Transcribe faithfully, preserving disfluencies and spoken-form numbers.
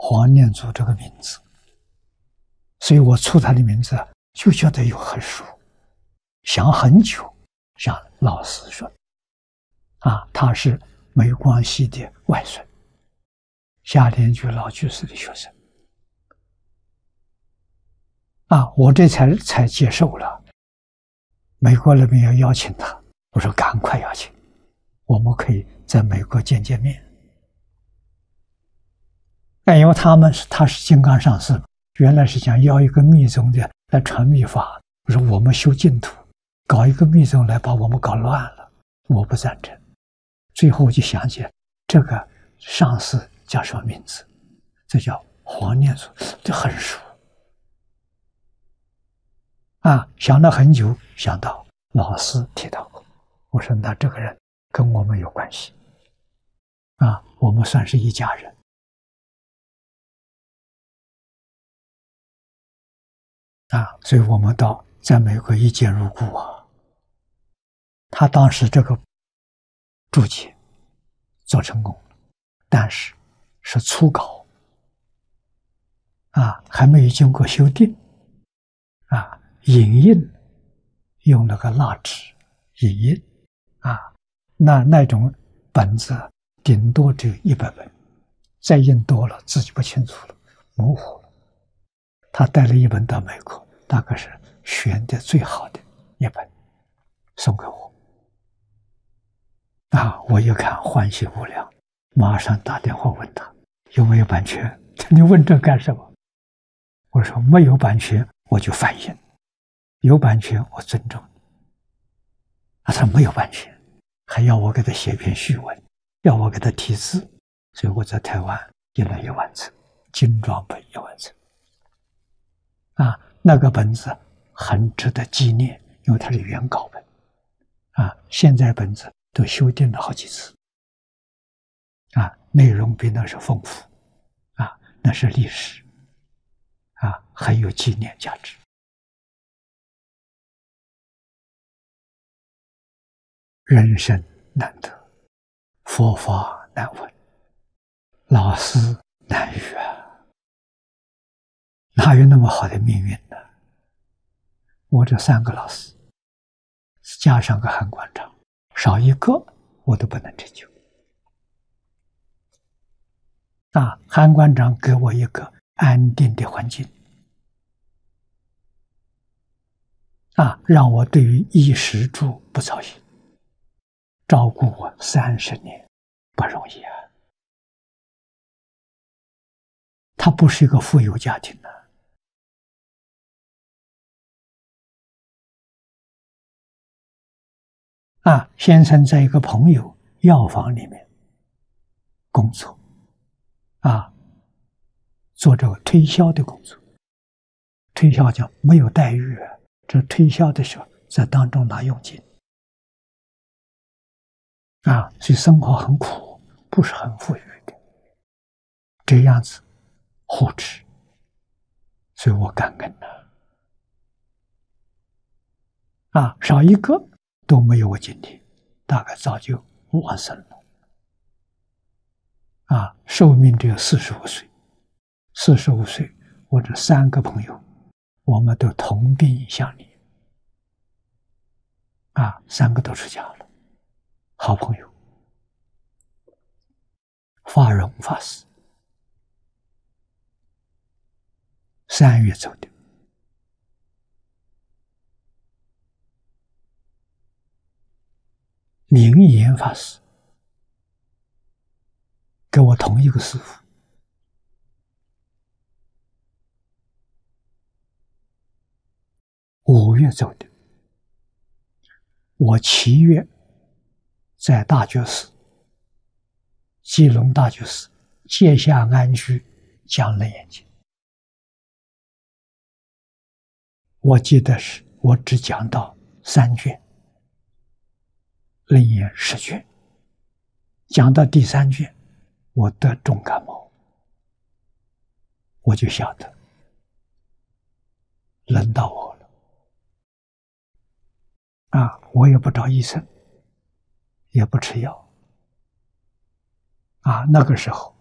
黄念祖这个名字，所以我出他的名字就觉得又很熟，想很久，向老师说，啊，他是梅光熙的外孙，夏联居老居士的学生，啊，我这才才接受了。美国那边要邀请他，我说赶快邀请，我们可以在美国见见面。哎，因为他们是他是金刚上师，原来是想要一个密宗的来传密法，我说我们修净土，搞一个密宗来把我们搞乱了，我不赞成。最后我就想起来，这个上师叫什么名字？这叫黄念祖，这很熟。啊，想了很久，想到老师提到过，我说那这个人跟我们有关系，啊，我们算是一家人。啊，所以我们到在美国一见如故啊。他当时这个注解做成功了，但是是初稿啊，还没有经过修订啊，影印用那个蜡纸影印啊，那那种本子顶多只有一百本，再印多了自己不清楚了，模糊了。他带了一本到美国，大概是选的最好的一本，送给我。啊，我一看欢喜无量，马上打电话问他有没有版权。你问这干什么？我说没有版权我就翻译，有版权我尊重你。啊，他没有版权，还要我给他写篇序文，要我给他题字，所以我在台湾印了一万册，精装本一万册。啊，那个本子很值得纪念，因为它是原稿本。啊，现在本子都修订了好几次。啊，内容比那是丰富。啊，那是历史。啊，很有纪念价值。人生难得，佛法难闻，老师难遇啊。哪有那么好的命运呢？我这三个老师，加上个韩馆长，少一个我都不能成就。啊，韩馆长给我一个安定的环境，啊，让我对于衣食住不操心，照顾我三十年，不容易啊。他不是一个富有家庭的。啊，先生在一个朋友药房里面工作，啊，做这个推销的工作。推销讲没有待遇啊，这推销的时候在当中拿佣金，啊，所以生活很苦，不是很富裕的，这样子护持，所以我感恩了。啊，少一个都没有我今天，大概早就往生了。啊，寿命只有四十五岁，四十五岁，我这三个朋友，我们都同病相怜。啊，三个都出家了，好朋友。法荣法师，三月走的。明言法师跟我同一个师父，五月走的。我七月在大觉寺，基隆大觉寺界下安居讲楞严经。我记得是我只讲到三卷，楞严十卷，讲到第三卷，我得重感冒，我就晓得轮到我了。啊，我也不找医生，也不吃药。啊，那个时候